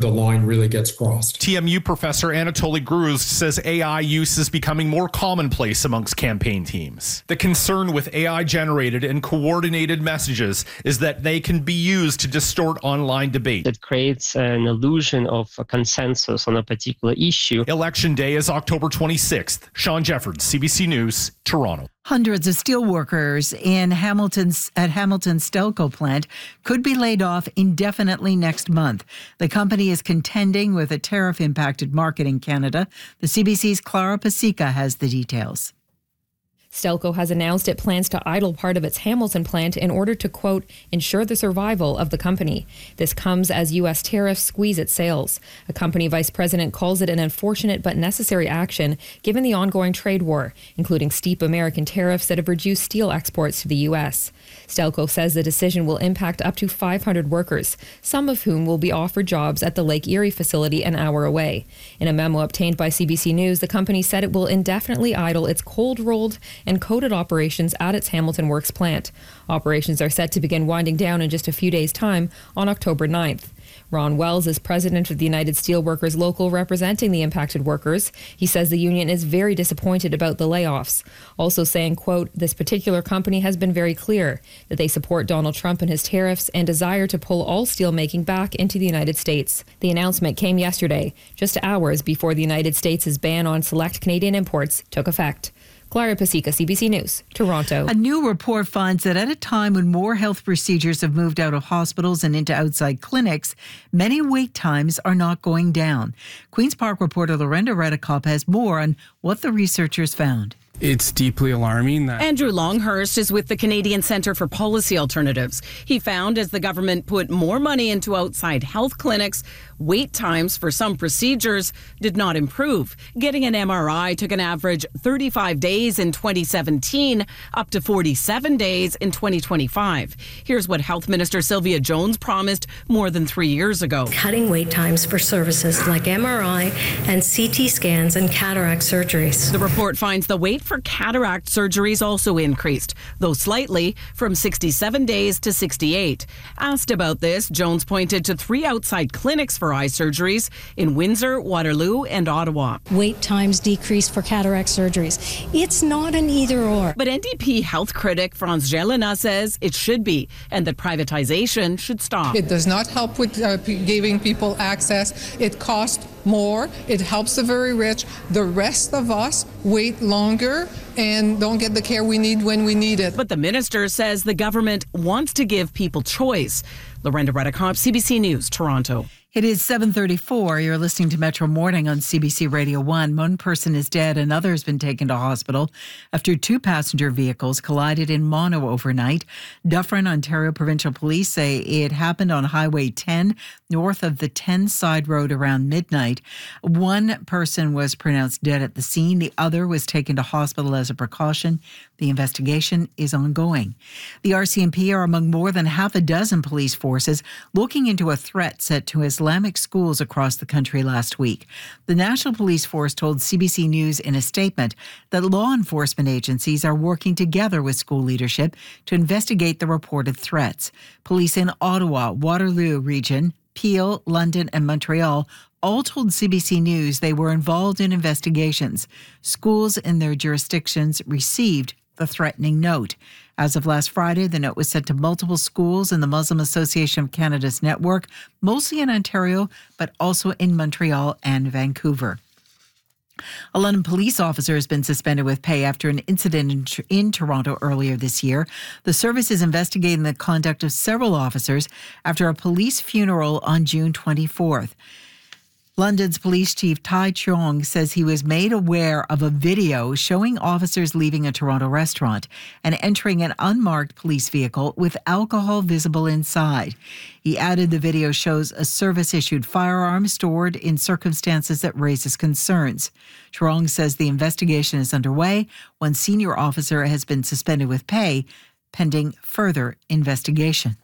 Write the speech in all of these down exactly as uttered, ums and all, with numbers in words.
the line really gets crossed. T M U professor Anatoly Gruz says A I use is becoming more commonplace amongst campaign teams. The concern with A I-generated and coordinated messages is that they can be used to distort online debate. It creates an illusion of a consensus on a particular issue. Election day is October twenty-sixth. Sean Jeffords, C B C News, Toronto. Hundreds of steelworkers in Hamilton's at Hamilton's Stelco plant could be laid off indefinitely next month. The company is contending with a tariff-impacted market in Canada. The C B C's Clara Pasica has the details. Stelco has announced it plans to idle part of its Hamilton plant in order to, quote, ensure the survival of the company. This comes as U S tariffs squeeze its sales. A company vice president calls it an unfortunate but necessary action given the ongoing trade war, including steep American tariffs that have reduced steel exports to the U S. Stelco says the decision will impact up to five hundred workers, some of whom will be offered jobs at the Lake Erie facility an hour away. In a memo obtained by C B C News, the company said it will indefinitely idle its cold-rolled and coated operations at its Hamilton Works plant. Operations are set to begin winding down in just a few days' time on October ninth. Ron Wells is president of the United Steelworkers Local representing the impacted workers. He says the union is very disappointed about the layoffs, also saying, quote, this particular company has been very clear that they support Donald Trump and his tariffs and desire to pull all steelmaking back into the United States. The announcement came yesterday, just hours before the United States' ban on select Canadian imports took effect. Clara Pasica, C B C News, Toronto. A new report finds that at a time when more health procedures have moved out of hospitals and into outside clinics, many wait times are not going down. Queen's Park reporter Lorenda Redekop has more on what the researchers found. It's deeply alarming that Andrew Longhurst is with the Canadian Centre for Policy Alternatives. He found as the government put more money into outside health clinics, wait times for some procedures did not improve. Getting an M R I took an average thirty-five days in twenty seventeen, up to forty-seven days in twenty twenty-five. Here's what Health Minister Sylvia Jones promised more than three years ago. Cutting wait times for services like M R I and C T scans and cataract surgeries. The report finds the wait for cataract surgeries also increased, though slightly, from sixty-seven days to sixty-eight. Asked about this, Jones pointed to three outside clinics for eye surgeries in Windsor, Waterloo, and Ottawa. Wait times decreased for cataract surgeries. It's not an either or. But N D P health critic Franz Jelena says it should be, and that privatization should stop. It does not help with uh, giving people access. It costs more. It helps the very rich. The rest of us wait longer and don't get the care we need when we need it. But the minister says the government wants to give people choice. Lorenda Redekop, C B C News, Toronto. It is seven thirty-four. You're listening to Metro Morning on C B C Radio one. One person is dead. Another has been taken to hospital after two passenger vehicles collided in Mono overnight. Dufferin, Ontario Provincial Police say it happened on Highway ten, north of the ten side road around midnight. One person was pronounced dead at the scene. The other was taken to hospital as a precaution. The investigation is ongoing. The R C M P are among more than half a dozen police forces looking into a threat set to Islamic schools across the country last week. The National Police Force told C B C News in a statement that law enforcement agencies are working together with school leadership to investigate the reported threats. Police in Ottawa, Waterloo region, Peel, London, and Montreal all told C B C News they were involved in investigations. Schools in their jurisdictions received the threatening note. As of last Friday, the note was sent to multiple schools in the Muslim Association of Canada's network, mostly in Ontario, but also in Montreal and Vancouver. A London police officer has been suspended with pay after an incident in, in Toronto earlier this year. The service is investigating the conduct of several officers after a police funeral on June twenty-fourth. London's police chief Tai Cheong says he was made aware of a video showing officers leaving a Toronto restaurant and entering an unmarked police vehicle with alcohol visible inside. He added the video shows a service-issued firearm stored in circumstances that raises concerns. Cheong says the investigation is underway. One senior officer has been suspended with pay pending further investigation.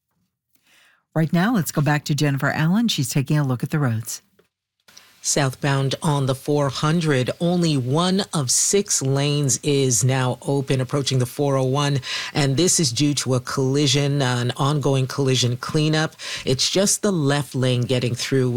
Right now, let's go back to Jennifer Allen. She's taking a look at the roads. Southbound on the four hundred, only one of six lanes is now open approaching the four oh one, and this is due to a collision, an ongoing collision cleanup. It's just the left lane getting through